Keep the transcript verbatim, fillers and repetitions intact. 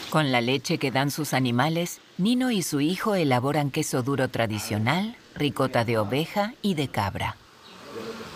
Con la leche que dan sus animales, Nino y su hijo elaboran queso duro tradicional, ricota de oveja y de cabra.